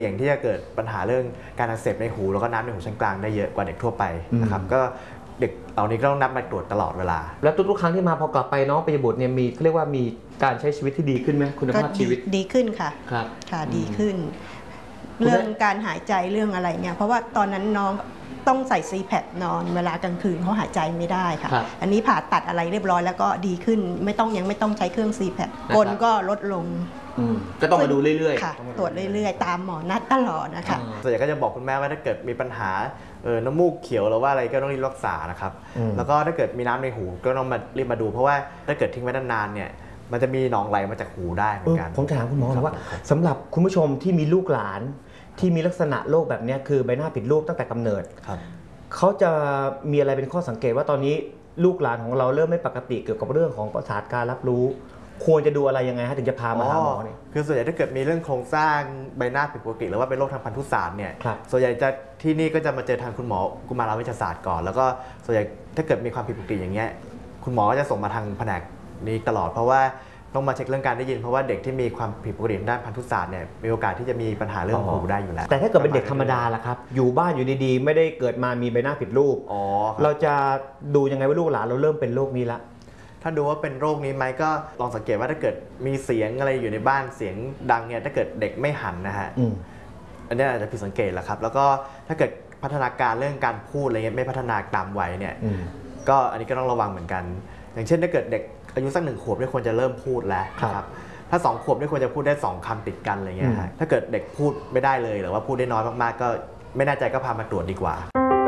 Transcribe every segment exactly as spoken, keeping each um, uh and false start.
เสี่ยงที่จะเกิดปัญหาเรื่องการอักเสบในหูแล้วก็น้ำในหูชั้นกลางได้เยอะกว่าเด็กทั่วไปนะครับก็เด็กเหล่านี้ก็ต้องนัดมาตรวจตลอดเวลาแล้วทุกๆครั้งที่มาพอกลับไปน้องปิยบุตรเนี่ยมีเรียกว่ามีการใช้ชีวิตที่ดีขึ้นไหมคุณภาพชีวิตดีขึ้นค่ะครับค่ะดีขึ้นเรื่องการหายใจเรื่องอะไรเนี่ยเพราะว่าตอนนั้นน้องต้องใส่ซีแพดนอนเวลากลางคืนเขาหายใจไม่ได้ค่ะอันนี้ผ่าตัดอะไรเรียบร้อยแล้วก็ดีขึ้นไม่ต้องยังไม่ต้องใช้เครื่องซีแพดกลก็ลดลงก็ต้องมาดูเรื่อยๆค่ะตรวจเรื่อยๆตามหมอนัดตลอดนะคะส่วนใหญ่ก็จะบอกคุณแม่ว่าถ้าเกิดมีปัญหาเออน้ำมูกเขียวหรือว่าอะไรก็ต้องรีบรักษานะครับแล้วก็ถ้าเกิดมีน้ำในหูก็ต้องมารีบมาดูเพราะว่าถ้าเกิดทิ้งไว้นานๆเนี่ยมันจะมีหนองไหลมาจากหูได้เหมือนกันผมถามคุณหมอว่าสำหรับคุณผู้ชมที่มีลูกหลานที่มีลักษณะโรคแบบนี้คือใบหน้าผิดรูปตั้งแต่กำเนิดเขาจะมีอะไรเป็นข้อสังเกตว่าตอนนี้ลูกหลานของเราเริ่มไม่ปกติเกี่ยวกับเรื่องของประสาทการรับรู้ควรจะดูอะไรยังไงฮะถึงจะพามาหาหมอเนี่ยคือส่วนใหญ่ถ้าเกิดมีเรื่องโครงสร้างใบหน้าผิดปกติหรือว่าเป็นโรคทางพันธุศาสตร์เนี่ยส่วนใหญ่จะที่นี่ก็จะมาเจอทางคุณหมอกุมารเวชศาสตร์ก่อนแล้วก็ส่วนใหญ่ถ้าเกิดมีความผิดปกติอย่างเงี้ยคุณหมอก็จะส่งมาทางแผนกนี้ตลอดเพราะว่าต้องมาเช็คเรื่องการได้ยินเพราะว่าเด็กที่มีความผิดปกติด้านพันธุศาสตร์เนี่ยมีโอกาสที่จะมีปัญหาเรื่องหูได้อยู่แล้วแต่ถ้าเกิดเป็นเด็กธรรมดาล่ะครับอยู่บ้านอยู่ดีๆไม่ได้เกิดมามีใบหน้าผิดรูปเราจะดูยังไงว่าลูกหลานเราเริ่มเป็นโรคนี้ละถ้าดูว่าเป็นโรคนี้ไหมก็ลองสังเกตว่าถ้าเกิดมีเสียงอะไรอยู่ในบ้านเสียงดังเนี่ยถ้าเกิดเด็กไม่หันนะฮะอันนี้อาจจะผิดสังเกตแหละครับแล้วก็ถ้าเกิดพัฒนาการเรื่องการพูดอะไรเงี้ยไม่พัฒนาตามวัยเนี่ยก็อันนี้ก็ต้องระวังเหมือนกันอย่างเช่นถ้าเกิดเด็กอายุสักหนึ่งขวบเนี่ยควรจะเริ่มพูดแล้วครับถ้าสองขวบเนี่ยควรจะพูดได้สองคำติดกันอะไรเงี้ยฮะถ้าเกิดเด็กพูดไม่ได้เลยหรือว่าพูดได้น้อยมากๆก็ไม่แน่ใจก็พามาตรวจดีกว่า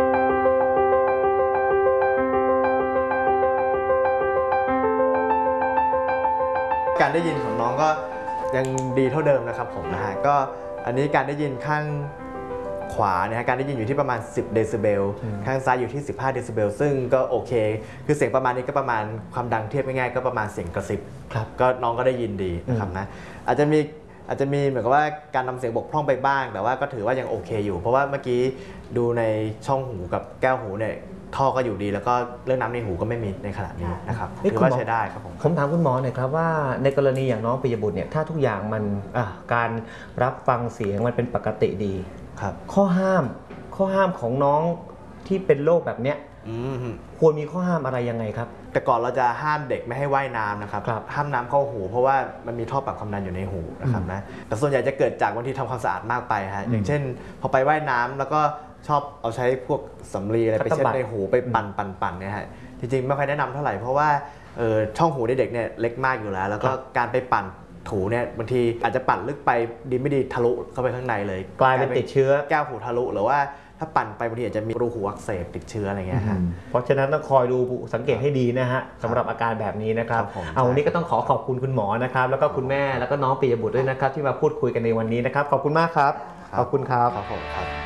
การได้ยินของน้องก็ยังดีเท่าเดิมนะครับผมนะฮะก็อันนี้การได้ยินข้างขวาเนี่ยการได้ยินอยู่ที่ประมาณสิบเดซิเบลข้างซ้ายอยู่ที่สิบห้าเดซิเบลซึ่งก็โอเคคือเสียงประมาณนี้ก็ประมาณความดังเทียบง่ายๆก็ประมาณเสียงกระซิบก็น้องก็ได้ยินดีนะครับนะอาจจะมีอาจจะมีเหมือนกับว่าการนำเสียงบกพร่องไปบ้างแต่ว่าก็ถือว่ายังโอเคอยู่เพราะว่าเมื่อกี้ดูในช่องหูกับแก้วหูเนี่ยท่อก็อยู่ดีแล้วก็เรื่องน้ำในหูก็ไม่มีในขณะนี้นะครับถือว่าใช้ได้ครับผมผมถามคุณหมอหน่อยครับว่าในกรณีอย่างน้องปิยบุตรเนี่ยถ้าทุกอย่างมันการรับฟังเสียงมันเป็นปกติดีครับข้อห้ามข้อห้ามของน้องที่เป็นโรคแบบเนี้ยควรมีข้อห้ามอะไรยังไงครับแต่ก่อนเราจะห้ามเด็กไม่ให้ว่ายน้ำนะครับห้ามน้ำเข้าหูเพราะว่ามันมีท่อปรับความดันอยู่ในหูนะครับนะแต่ส่วนใหญ่จะเกิดจากบางทีทำความสะอาดมากไปฮะอย่างเช่นพอไปว่ายน้ำแล้วก็ชอบเอาใช้พวกสำลีอะไรไปเช็ดในหูไปปั่นปั่นปั่นเนี่ยฮะจริงๆไม่ค่อยแนะนำเท่าไหร่เพราะว่าช่องหูเด็กเนี่ยเล็กมากอยู่แล้วแล้วก็การไปปั่นถูเนี่ยบางทีอาจจะปั่นลึกไปดีไม่ดีทะลุเข้าไปข้างในเลยกลายเป็นติดเชื้อแก้วหูทะลุหรือว่าถ้าปั่นไปบางทีอาจจะมีรูหูอักเสบติดเชื้ออะไรเงี้ยฮะเพราะฉะนั้นต้องคอยดูสังเกตให้ดีนะฮะสำหรับอาการแบบนี้นะครับเอาวันนี้ก็ต้องขอขอบคุณคุณหมอนะครับแล้วก็คุณแม่แล้วก็น้องปิยบุตรด้วยนะครับที่มาพูดคุยกันในวันนี้นะครับขอบคุณมากครับขอบคุณครับขอบคุณครับ